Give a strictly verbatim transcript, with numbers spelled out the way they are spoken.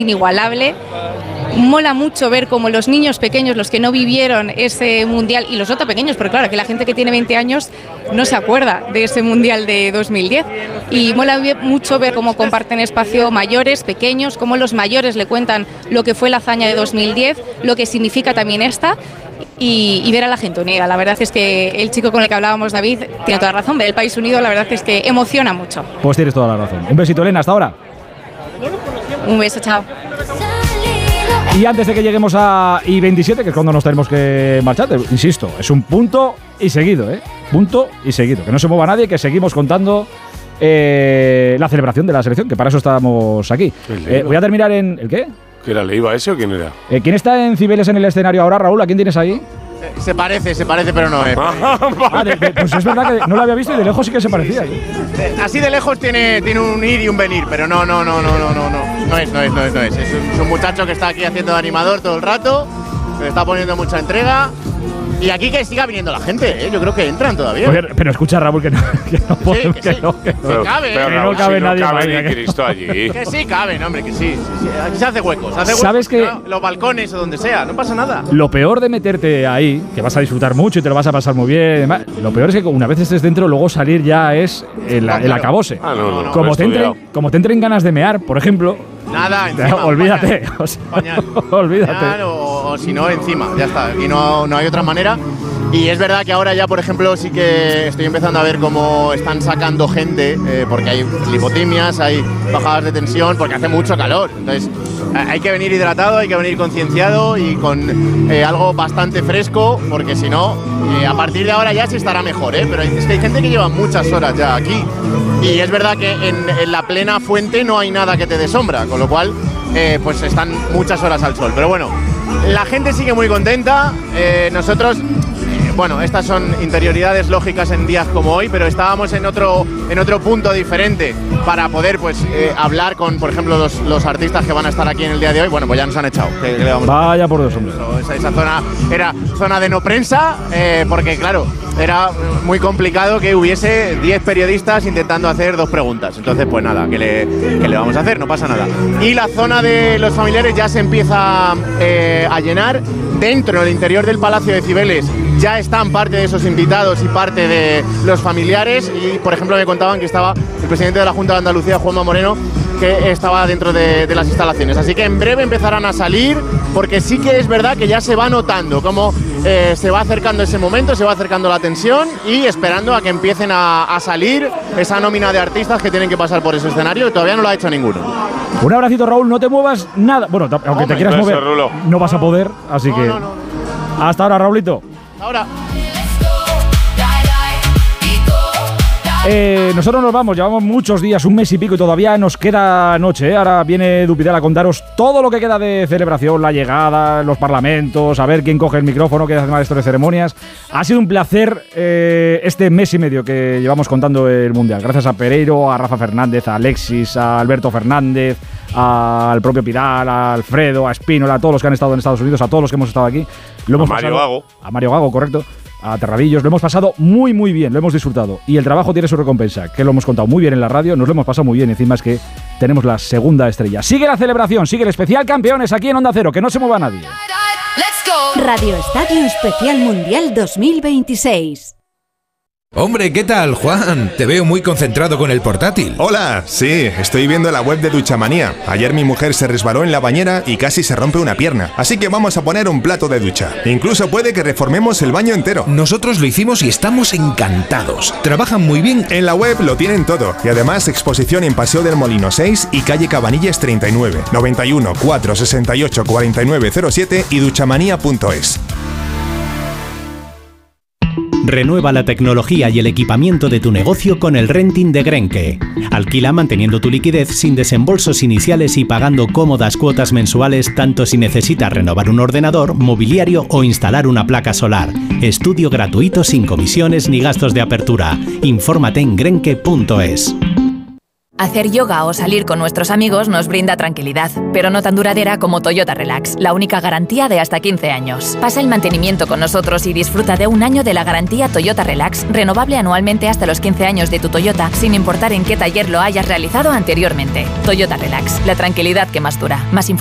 inigualable. Mola mucho ver cómo los niños pequeños, los que no vivieron ese mundial, y los otros pequeños, pero claro, que la gente que tiene veinte años no se acuerda de ese mundial de dos mil diez. Y mola mucho ver cómo comparten espacio mayores, pequeños, cómo los mayores le cuentan lo que fue la hazaña de dos mil diez, lo que significa también esta. Y, y ver a la gente unida. La verdad es que el chico con el que hablábamos, David, tiene toda la razón. Ver el país unido, la verdad es que emociona mucho. Pues tienes toda la razón. Un besito, Elena, hasta ahora. Un beso, chao. Y antes de que lleguemos a I veintisiete, que es cuando nos tenemos que marchar, insisto, es un punto y seguido, ¿eh? Punto y seguido. Que no se mueva nadie, que seguimos contando eh, la celebración de la selección, que para eso estábamos aquí. Eh, voy a terminar en... ¿El qué? ¿Que era Leiva ese o quién era? Eh, ¿Quién está en Cibeles en el escenario ahora, Raúl? ¿A quién tienes ahí? Se parece, se parece, pero no es. Ah, de, de, pues es verdad que no lo había visto y de lejos sí que se parecía. ¿Sí? Así de lejos tiene, tiene un ir y un venir, pero no, no, no, no, no, no, no, no es, no es, no es, no es. Es un, es un muchacho que está aquí haciendo de animador todo el rato, que le está poniendo mucha entrega. Y aquí que siga viniendo la gente, ¿eh? Yo creo que entran todavía. Oye, pero escucha, Raúl, que no, que no podemos, sí, que, que sí. no, que pero, no cabe, pero que Raúl, no cabe si nadie. No cabe María, ni Cristo allí. Que sí caben, hombre, que sí, sí, sí. Aquí se hace huecos, se hace huecos. ¿Sabes que ¿no? Los balcones o donde sea, no pasa nada. Lo peor de meterte ahí, que vas a disfrutar mucho y te lo vas a pasar muy bien, además, lo peor es que una vez estés dentro, luego salir ya es el, el acabose. Ah, no, no, no, como, te entren, como te entren ganas de mear, por ejemplo. Nada, encima. Olvídate. Pañal, o sea, pañal. olvídate. Pañal o, o si no, encima, ya está. Aquí no, no hay otra manera. Y es verdad que ahora ya, por ejemplo, sí que estoy empezando a ver cómo están sacando gente, eh, porque hay lipotimias, hay bajadas de tensión, porque hace mucho calor. Entonces, hay que venir hidratado, hay que venir concienciado y con eh, algo bastante fresco, porque si no, eh, a partir de ahora ya se estará mejor, ¿eh? Pero es que hay gente que lleva muchas horas ya aquí. Y es verdad que en, en la plena fuente no hay nada que te dé sombra, con lo cual, eh, pues están muchas horas al sol. Pero bueno, la gente sigue muy contenta, eh, nosotros... Bueno, estas son interioridades lógicas en días como hoy, pero estábamos en otro, en otro punto diferente para poder pues eh, hablar con, por ejemplo, los, los artistas que van a estar aquí en el día de hoy. Bueno, pues ya nos han echado. ¿Qué, qué le vamos a Vaya por Dios, hombre. Esa, esa zona era zona de no prensa, eh, porque claro, era muy complicado que hubiese diez periodistas intentando hacer dos preguntas. Entonces, pues nada, ¿qué le, qué le vamos a hacer? No pasa nada. Y la zona de los familiares ya se empieza eh, a llenar. Dentro del interior del Palacio de Cibeles ya están parte de esos invitados y parte de los familiares. Y, por ejemplo, me contaban que estaba el presidente de la Junta de Andalucía, Juanma Moreno, que estaba dentro de, de las instalaciones. Así que en breve empezarán a salir, porque sí que es verdad que ya se va notando cómo eh, se va acercando ese momento, se va acercando la tensión y esperando a que empiecen a, a salir esa nómina de artistas que tienen que pasar por ese escenario, que todavía no lo ha hecho ninguno. Un abracito, Raúl, no te muevas nada. Bueno, aunque Hombre, te quieras mover, Rulo. no vas a poder, así no, que… No, no, no. Hasta ahora, Raulito. Ahora. Eh, nosotros nos vamos, llevamos muchos días, un mes y pico y todavía nos queda noche, ¿eh? Ahora viene Dupidal a contaros todo lo que queda de celebración, la llegada, los parlamentos, a ver quién coge el micrófono, quién hace más de ceremonias. Ha sido un placer eh, este mes y medio que llevamos contando el Mundial. Gracias a Pereiro, a Rafa Fernández, a Alexis, a Alberto Fernández, a, al propio Pidal, a Alfredo, a Espínola, a todos los que han estado en Estados Unidos, a todos los que hemos estado aquí. Lo hemos a Mario pasado, Gago. A Mario Gago, correcto. A Terradillos, lo hemos pasado muy muy bien, lo hemos disfrutado y el trabajo tiene su recompensa, que lo hemos contado muy bien en la radio, nos lo hemos pasado muy bien, encima es que tenemos la segunda estrella. Sigue la celebración, sigue el especial campeones aquí en Onda Cero, que no se mueva nadie. Radio Estadio Especial Mundial dos mil veintiséis. Hombre, ¿qué tal, Juan? Te veo muy concentrado con el portátil. Hola, sí, estoy viendo la web de Duchamanía. Ayer mi mujer se resbaló en la bañera y casi se rompe una pierna. Así que vamos a poner un plato de ducha. Incluso puede que reformemos el baño entero. Nosotros lo hicimos y estamos encantados. Trabajan muy bien. En la web lo tienen todo. Y además exposición en Paseo del Molino seis y calle Cabanillas treinta y nueve, noventa y uno, cuatrocientos sesenta y ocho, cuarenta y nueve cero siete y duchamanía punto es. Renueva la tecnología y el equipamiento de tu negocio con el renting de Grenke. Alquila manteniendo tu liquidez sin desembolsos iniciales y pagando cómodas cuotas mensuales tanto si necesitas renovar un ordenador, mobiliario o instalar una placa solar. Estudio gratuito sin comisiones ni gastos de apertura. Infórmate en grenke punto es. Hacer yoga o salir con nuestros amigos nos brinda tranquilidad, pero no tan duradera como Toyota Relax, la única garantía de hasta quince años. Pasa el mantenimiento con nosotros y disfruta de un año de la garantía Toyota Relax, renovable anualmente hasta los quince años de tu Toyota, sin importar en qué taller lo hayas realizado anteriormente. Toyota Relax, la tranquilidad que más dura. Más